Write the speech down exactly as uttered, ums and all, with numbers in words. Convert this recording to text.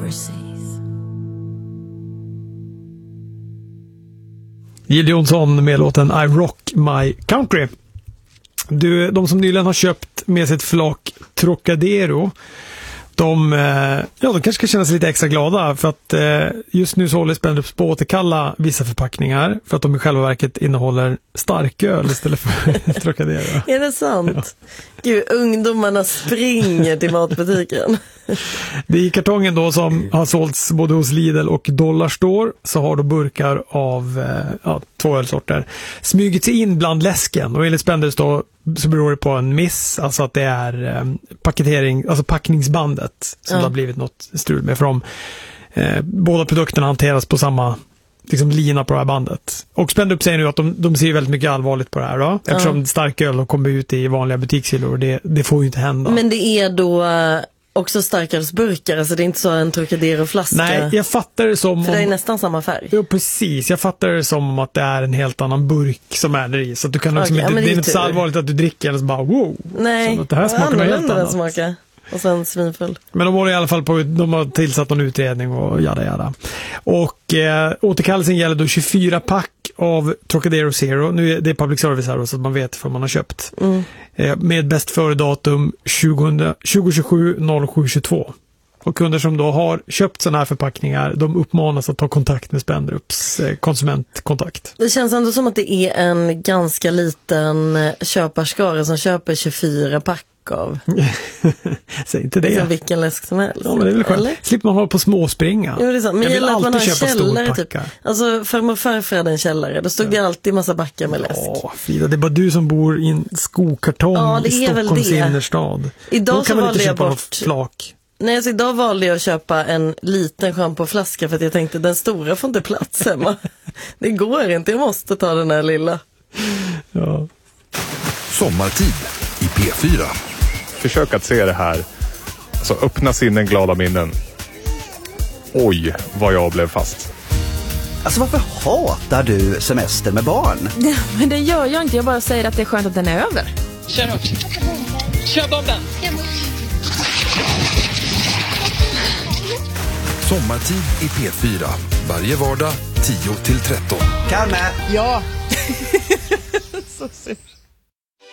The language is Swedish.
overseas. Jill Johnson med låten I Rock My Country. Du, de som nyligen har köpt med sitt flak Trocadero, de, ja, de kanske ska känna sig lite extra glada för att just nu så håller Spendrups på att återkalla vissa förpackningar för att de i själva verket innehåller starköl istället för Trocadero. Är det sant? Ja. Gud, ungdomarna springer till matbutiken. Det är i kartongen då som har sålts både hos Lidl och Dollarstore, så har då burkar av ja, två ölsorter smugit sig in bland läsken, och enligt Spendrups då så beror det på en miss, alltså att det är eh, paketering, alltså packningsbandet som ja. Det har blivit något strul med, för de eh, båda produkterna hanteras på samma liksom lina på det här bandet. Och Spendrup säger nu att de, de ser väldigt mycket allvarligt på det här då, eftersom ja. Starköl har kommit ut i vanliga butikshyllor, och det, det får ju inte hända. Men det är då också starkölsburkar, alltså det är inte så en Trocadero-flaska. Nej, jag fattar det som för om... det är nästan samma färg. Jo, precis. Jag fattar det som att det är en helt annan burk som är där i, så att du kan liksom okay, inte, det är inte så allvarligt att du dricker eller så bara wow. Nej, så att det här smakar något helt annat. Smaka. Och sen svinfull. Men de har i alla fall på, de har tillsatt någon utredning och jada jada. Och eh, återkallelsen gäller då tjugofyra pack av Trocadero Zero. Nu är det public service här då, så att man vet vad man har köpt. Mm. Eh, med bäst före datum tjugo tjugosju noll sju tjugotvå. Och kunder som då har köpt sådana här förpackningar, de uppmanas att ta kontakt med Spendrups eh, konsumentkontakt. Det känns ändå som att det är en ganska liten köparskara som köper tjugofyra pack av. Säg inte det. Som vilken läsk som helst. Ja, men det är väl skönt. Eller? Slipper man hålla på småspringa. Jo, det är sant. Men jag vill alltid att man har köpa källare, typ. Alltså farmor och farfar hade en källare. Då stod ja. Det alltid massa backar med läsk. Ja, Frida, det är bara du som bor i en skokartong ja, i Stockholms innerstad. Idag då kan så man valde inte jag köpa bort flak. Nej, alltså idag valde jag att köpa en liten schampoflaska för att jag tänkte den stora får inte plats hemma. Det går inte, jag måste ta den här lilla. Ja. Sommartid i P fyra. Försök att se det här. Alltså öppna sinnen, glada minnen. Oj, vad jag blev fast. Alltså varför hatar du semester med barn? Ja, men det gör jag inte, jag bara säger att det är skönt att den är över. Kör upp. Kör bollen. Sommartid i P fyra. Varje vardag tio till tretton. Kalme! Ja. Så synd.